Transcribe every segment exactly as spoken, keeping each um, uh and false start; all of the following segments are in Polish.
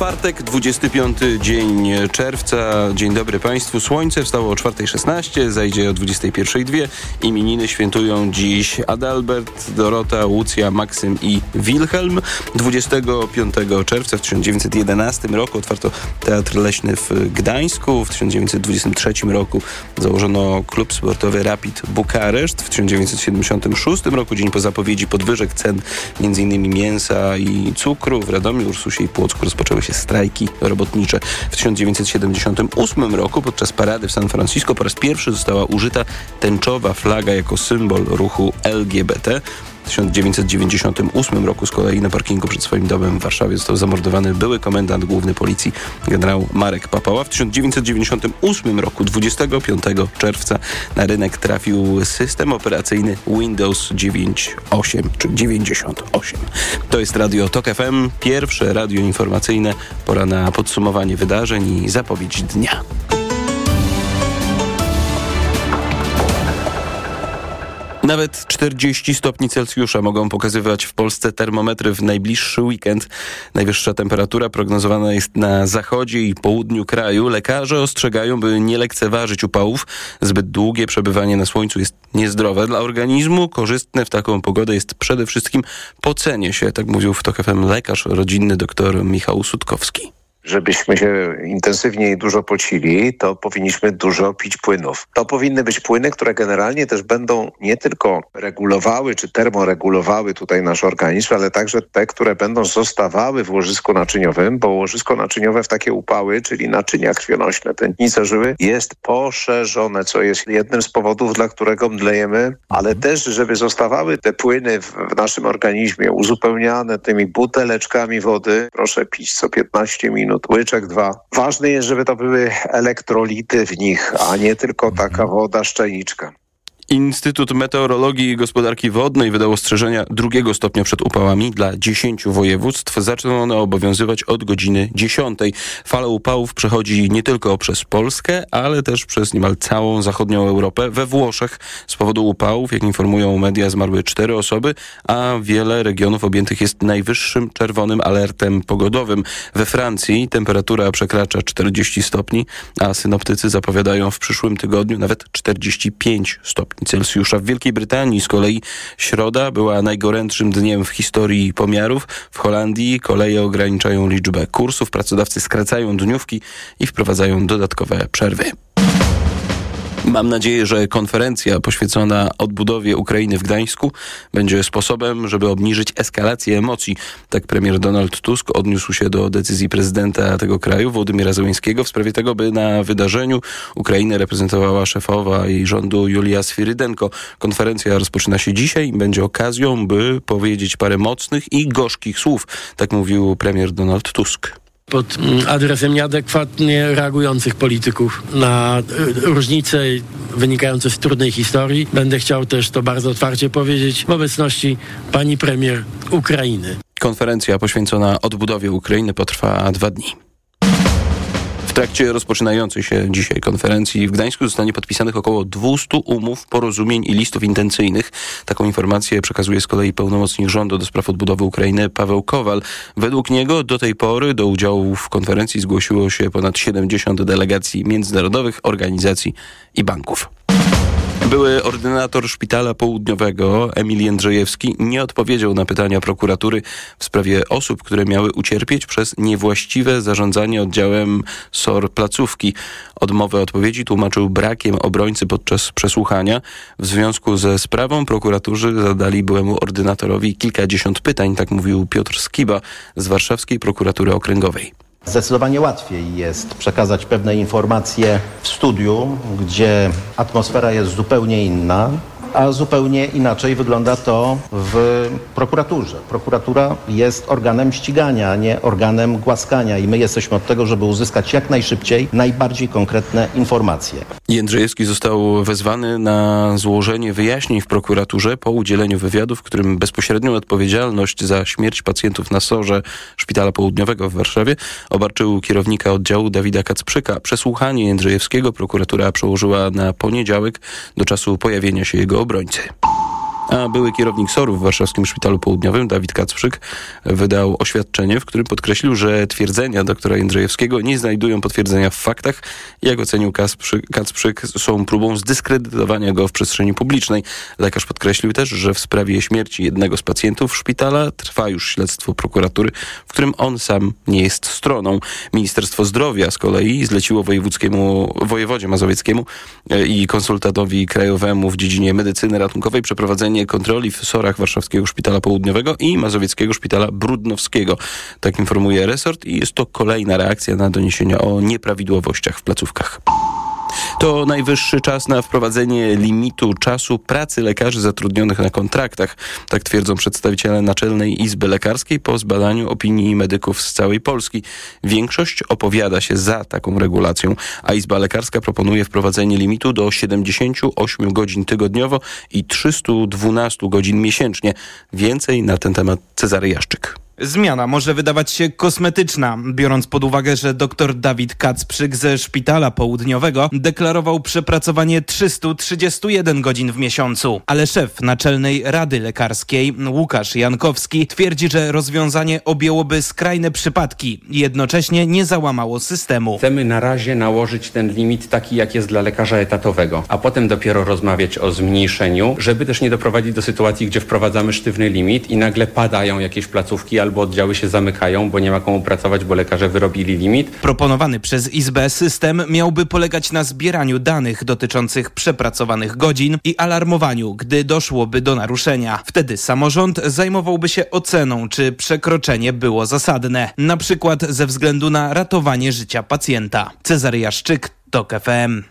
Czwartek, dwudziesty piąty dzień czerwca. Dzień dobry Państwu. Słońce wstało o czwarta szesnaście, zajdzie o dwudziesta pierwsza dwa. Imieniny świętują dziś Adalbert, Dorota, Łucja, Maksym i Wilhelm. dwudziestego piątego czerwca w tysiąc dziewięćset jedenastym roku otwarto Teatr Leśny w Gdańsku. W tysiąc dziewięćset dwudziestym trzecim roku założono klub sportowy Rapid Bukareszt. W tysiąc dziewięćset siedemdziesiątym szóstym roku, dzień po zapowiedzi podwyżek cen między innymi mięsa i cukru, w Radomiu, Ursusie i Płocku rozpoczęły się strajki robotnicze. W tysiąc dziewięćset siedemdziesiątym ósmym roku podczas parady w San Francisco po raz pierwszy została użyta tęczowa flaga jako symbol ruchu L G B T. W tysiąc dziewięćset dziewięćdziesiątym ósmym roku z kolei na parkingu przed swoim domem w Warszawie został zamordowany były komendant główny policji generał Marek Papała. W tysiąc dziewięćset dziewięćdziesiątym ósmym roku, dwudziestego piątego czerwca, na rynek trafił system operacyjny Windows dziewięćdziesiąt osiem czy dziewięćdziesiąt osiem. To jest Radio Tok F M, pierwsze radio informacyjne. Pora na podsumowanie wydarzeń i zapowiedź dnia. Nawet czterdzieści stopni Celsjusza mogą pokazywać w Polsce termometry w najbliższy weekend. Najwyższa temperatura prognozowana jest na zachodzie i południu kraju. Lekarze ostrzegają, by nie lekceważyć upałów. Zbyt długie przebywanie na słońcu jest niezdrowe dla organizmu. Korzystne w taką pogodę jest przede wszystkim pocenie się, tak mówił w Tok F M lekarz rodzinny dr Michał Sutkowski. Żebyśmy się intensywnie i dużo pocili, to powinniśmy dużo pić płynów. To powinny być płyny, które generalnie też będą nie tylko regulowały czy termoregulowały tutaj nasz organizm, ale także te, które będą zostawały w łożysku naczyniowym, bo łożysko naczyniowe w takie upały, czyli naczynia krwionośne, tętnice żyły, jest poszerzone, co jest jednym z powodów, dla którego mdlejemy, ale też, żeby zostawały te płyny w, w naszym organizmie uzupełniane tymi buteleczkami wody. Proszę pić co piętnaście minut. Łyczek dwa. Ważne jest, żeby to były elektrolity w nich, a nie tylko taka woda szczelniczka. Instytut Meteorologii i Gospodarki Wodnej wydał ostrzeżenia drugiego stopnia przed upałami dla dziesięciu województw. Zaczną one obowiązywać od godziny dziesiątej. Fala upałów przechodzi nie tylko przez Polskę, ale też przez niemal całą zachodnią Europę. We Włoszech z powodu upałów, jak informują media, zmarły cztery osoby, a wiele regionów objętych jest najwyższym czerwonym alertem pogodowym. We Francji temperatura przekracza czterdzieści stopni, a synoptycy zapowiadają w przyszłym tygodniu nawet czterdzieści pięć stopni Celsjusza. W Wielkiej Brytanii z kolei środa była najgorętszym dniem w historii pomiarów. W Holandii koleje ograniczają liczbę kursów, pracodawcy skracają dniówki i wprowadzają dodatkowe przerwy. Mam nadzieję, że konferencja poświęcona odbudowie Ukrainy w Gdańsku będzie sposobem, żeby obniżyć eskalację emocji. Tak premier Donald Tusk odniósł się do decyzji prezydenta tego kraju, Wołodymyra Zełenskiego, w sprawie tego, by na wydarzeniu Ukrainę reprezentowała szefowa jej rządu Julia Swirydenko. Konferencja rozpoczyna się dzisiaj i będzie okazją, by powiedzieć parę mocnych i gorzkich słów. Tak mówił premier Donald Tusk. Pod adresem nieadekwatnie reagujących polityków na różnice wynikające z trudnej historii. Będę chciał też to bardzo otwarcie powiedzieć w obecności pani premier Ukrainy. Konferencja poświęcona odbudowie Ukrainy potrwa dwa dni. W trakcie rozpoczynającej się dzisiaj konferencji w Gdańsku zostanie podpisanych około dwieście umów, porozumień i listów intencyjnych. Taką informację przekazuje z kolei pełnomocnik rządu do spraw odbudowy Ukrainy Paweł Kowal. Według niego do tej pory do udziału w konferencji zgłosiło się ponad siedemdziesiąt delegacji międzynarodowych, organizacji i banków. Były ordynator Szpitala Południowego Emil Jędrzejewski nie odpowiedział na pytania prokuratury w sprawie osób, które miały ucierpieć przez niewłaściwe zarządzanie oddziałem S O R placówki. Odmowę odpowiedzi tłumaczył brakiem obrońcy podczas przesłuchania. W związku ze sprawą prokuratorzy zadali byłemu ordynatorowi kilkadziesiąt pytań, tak mówił Piotr Skiba z Warszawskiej Prokuratury Okręgowej. Zdecydowanie łatwiej jest przekazać pewne informacje w studiu, gdzie atmosfera jest zupełnie inna, a zupełnie inaczej wygląda to w prokuraturze. Prokuratura jest organem ścigania, a nie organem głaskania i my jesteśmy od tego, żeby uzyskać jak najszybciej najbardziej konkretne informacje. Jędrzejewski został wezwany na złożenie wyjaśnień w prokuraturze po udzieleniu wywiadu, w którym bezpośrednią odpowiedzialność za śmierć pacjentów na S O R-ze Szpitala Południowego w Warszawie obarczył kierownika oddziału Dawida Kacprzyka. Przesłuchanie Jędrzejewskiego prokuratura przełożyła na poniedziałek do czasu pojawienia się jego obrońcy. A były kierownik SOR-u w warszawskim Szpitalu Południowym, Dawid Kacprzyk, wydał oświadczenie, w którym podkreślił, że twierdzenia doktora Jędrzejewskiego nie znajdują potwierdzenia w faktach. Jak ocenił Kacprzyk, Kacprzyk, są próbą zdyskredytowania go w przestrzeni publicznej. Lekarz podkreślił też, że w sprawie śmierci jednego z pacjentów szpitala trwa już śledztwo prokuratury, w którym on sam nie jest stroną. Ministerstwo Zdrowia z kolei zleciło wojewódzkiemu, wojewodzie mazowieckiemu i konsultantowi krajowemu w dziedzinie medycyny ratunkowej przeprowadzenie kontroli w SOR-ach Warszawskiego Szpitala Południowego i Mazowieckiego Szpitala Brudnowskiego. Tak informuje resort i jest to kolejna reakcja na doniesienia o nieprawidłowościach w placówkach. To najwyższy czas na wprowadzenie limitu czasu pracy lekarzy zatrudnionych na kontraktach. Tak twierdzą przedstawiciele Naczelnej Izby Lekarskiej po zbadaniu opinii medyków z całej Polski. Większość opowiada się za taką regulacją, a Izba Lekarska proponuje wprowadzenie limitu do siedemdziesięciu ośmiu godzin tygodniowo i trzystu dwunastu godzin miesięcznie. Więcej na ten temat Cezary Jaszczyk. Zmiana może wydawać się kosmetyczna, biorąc pod uwagę, że dr Dawid Kacprzyk ze Szpitala Południowego deklarował przepracowanie trzysta trzydzieści jeden godzin w miesiącu. Ale szef Naczelnej Rady Lekarskiej Łukasz Jankowski twierdzi, że rozwiązanie objęłoby skrajne przypadki i jednocześnie nie załamało systemu. Chcemy na razie nałożyć ten limit taki, jak jest dla lekarza etatowego, a potem dopiero rozmawiać o zmniejszeniu, żeby też nie doprowadzić do sytuacji, gdzie wprowadzamy sztywny limit i nagle padają jakieś placówki albo oddziały się zamykają, bo nie ma komu pracować, bo lekarze wyrobili limit. Proponowany przez Izbę system miałby polegać na zbieraniu danych dotyczących przepracowanych godzin i alarmowaniu, gdy doszłoby do naruszenia. Wtedy samorząd zajmowałby się oceną, czy przekroczenie było zasadne, na przykład ze względu na ratowanie życia pacjenta. Cezary Jaszczyk, TOK F M.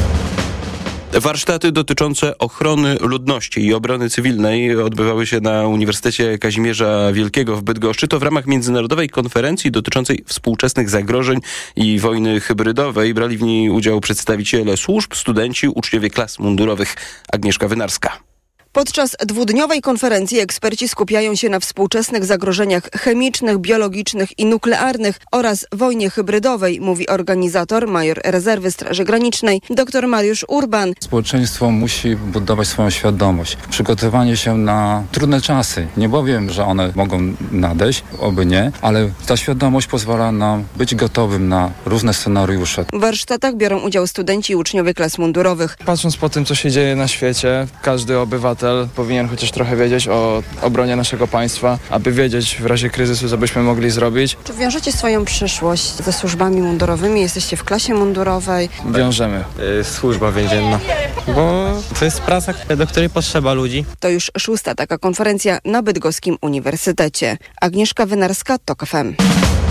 Warsztaty dotyczące ochrony ludności i obrony cywilnej odbywały się na Uniwersytecie Kazimierza Wielkiego w Bydgoszczy. To w ramach międzynarodowej konferencji dotyczącej współczesnych zagrożeń i wojny hybrydowej. Brali w niej udział przedstawiciele służb, studenci, uczniowie klas mundurowych. Agnieszka Wynarska. Podczas dwudniowej konferencji eksperci skupiają się na współczesnych zagrożeniach chemicznych, biologicznych i nuklearnych oraz wojnie hybrydowej, mówi organizator, major rezerwy Straży Granicznej, dr Mariusz Urban. Społeczeństwo musi budować swoją świadomość, przygotowanie się na trudne czasy. Nie powiem, że one mogą nadejść, oby nie, ale ta świadomość pozwala nam być gotowym na różne scenariusze. W warsztatach biorą udział studenci i uczniowie klas mundurowych. Patrząc po tym, co się dzieje na świecie, każdy obywatel powinien chociaż trochę wiedzieć o obronie naszego państwa, aby wiedzieć w razie kryzysu, co byśmy mogli zrobić. Czy wiążecie swoją przyszłość ze służbami mundurowymi? Jesteście w klasie mundurowej? Wiążemy. Służba więzienna, bo to jest praca, do której potrzeba ludzi. To już szósta taka konferencja na Bydgoskim Uniwersytecie. Agnieszka Wynarska, TOK F M.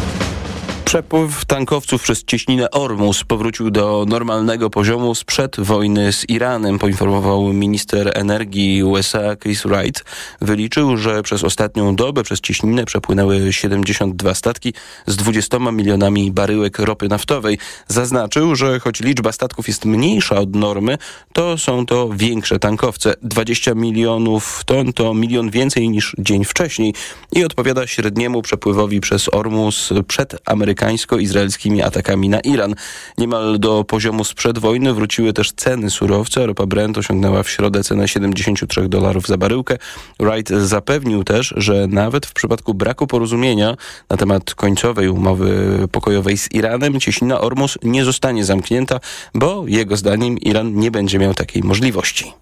Przepływ tankowców przez cieśninę Ormus powrócił do normalnego poziomu sprzed wojny z Iranem, poinformował minister energii U S A Chris Wright. Wyliczył, że przez ostatnią dobę przez cieśninę przepłynęły siedemdziesiąt dwa statki z dwudziestoma milionami baryłek ropy naftowej. Zaznaczył, że choć liczba statków jest mniejsza od normy, to są to większe tankowce. dwadzieścia milionów ton to milion więcej niż dzień wcześniej i odpowiada średniemu przepływowi przez Ormus przed amerykańskim izraelskimi atakami na Iran. Niemal do poziomu sprzed wojny wróciły też ceny surowca. Ropa Brent osiągnęła w środę cenę siedemdziesiąt trzy dolarów za baryłkę. Wright zapewnił też, że nawet w przypadku braku porozumienia na temat końcowej umowy pokojowej z Iranem cieśnina Ormus nie zostanie zamknięta, bo jego zdaniem Iran nie będzie miał takiej możliwości.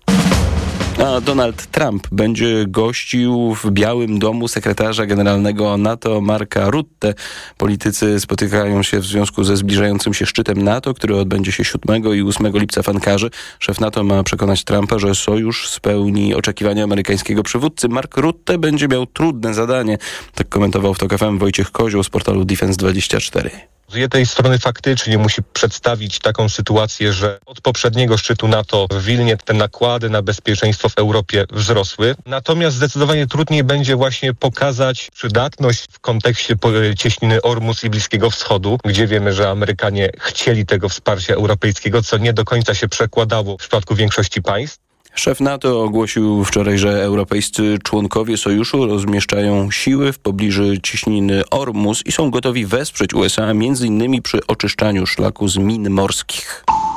A Donald Trump będzie gościł w Białym Domu sekretarza generalnego NATO Marka Rutte. Politycy spotykają się w związku ze zbliżającym się szczytem NATO, który odbędzie się siódmego i ósmego lipca w Ankarze. Szef NATO ma przekonać Trumpa, że sojusz spełni oczekiwania amerykańskiego przywódcy. Mark Rutte będzie miał trudne zadanie. Tak komentował w TOK F M Wojciech Kozioł z portalu Defense dwadzieścia cztery. Z jednej strony faktycznie musi przedstawić taką sytuację, że od poprzedniego szczytu NATO w Wilnie te nakłady na bezpieczeństwo w Europie wzrosły. Natomiast zdecydowanie trudniej będzie właśnie pokazać przydatność w kontekście cieśniny Ormus i Bliskiego Wschodu, gdzie wiemy, że Amerykanie chcieli tego wsparcia europejskiego, co nie do końca się przekładało w przypadku większości państw. Szef NATO ogłosił wczoraj, że europejscy członkowie sojuszu rozmieszczają siły w pobliżu cieśniny Ormus i są gotowi wesprzeć U S A między innymi przy oczyszczaniu szlaku z min morskich.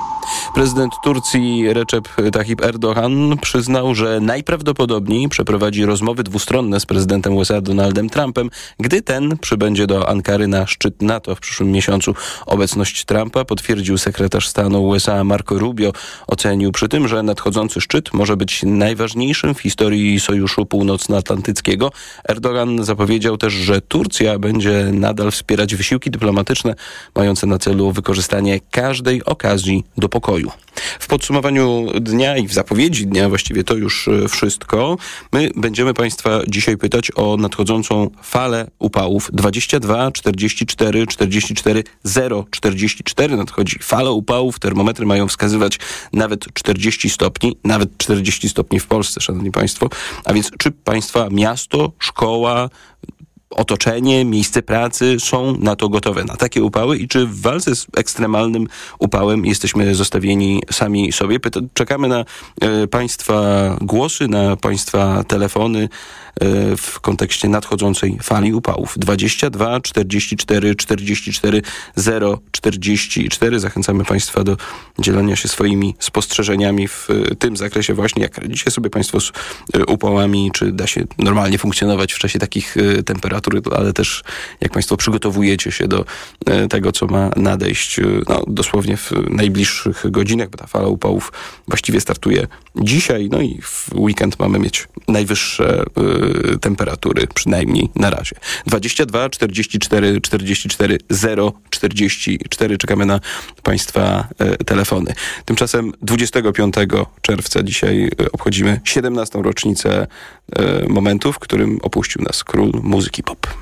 Prezydent Turcji Recep Tayyip Erdoğan przyznał, że najprawdopodobniej przeprowadzi rozmowy dwustronne z prezydentem U S A Donaldem Trumpem, gdy ten przybędzie do Ankary na szczyt NATO w przyszłym miesiącu. Obecność Trumpa potwierdził sekretarz stanu U S A Marco Rubio. Ocenił przy tym, że nadchodzący szczyt może być najważniejszym w historii Sojuszu Północnoatlantyckiego. Erdoğan zapowiedział też, że Turcja będzie nadal wspierać wysiłki dyplomatyczne mające na celu wykorzystanie każdej okazji do pokoju. W podsumowaniu dnia i w zapowiedzi dnia właściwie to już wszystko. My będziemy Państwa dzisiaj pytać o nadchodzącą falę upałów. dwadzieścia dwa czterdzieści cztery czterdzieści cztery zero czterdzieści cztery nadchodzi fala upałów. Termometry mają wskazywać nawet czterdzieści stopni, nawet czterdzieści stopni w Polsce, szanowni Państwo. A więc czy Państwa miasto, szkoła, otoczenie, miejsce pracy są na to gotowe, na takie upały i czy w walce z ekstremalnym upałem jesteśmy zostawieni sami sobie? Pyta- czekamy na e, Państwa głosy, na Państwa telefony e, w kontekście nadchodzącej fali upałów. dwadzieścia dwa czterdzieści cztery czterdzieści cztery zero czterdzieści cztery. Zachęcamy Państwa do dzielenia się swoimi spostrzeżeniami w e, tym zakresie właśnie, jak radzicie sobie Państwo z e, upałami, czy da się normalnie funkcjonować w czasie takich e, temperatur, ale też jak Państwo przygotowujecie się do tego, co ma nadejść no, dosłownie w najbliższych godzinach, bo ta fala upałów właściwie startuje dzisiaj, no i w weekend mamy mieć najwyższe y, temperatury, przynajmniej na razie. dwadzieścia dwa czterdzieści cztery czterdzieści cztery zero czterdzieści cztery. Czekamy na Państwa y, telefony. Tymczasem dwudziestego piątego czerwca dzisiaj y, obchodzimy siedemnastą rocznicę y, momentu, w którym opuścił nas król muzyki pop.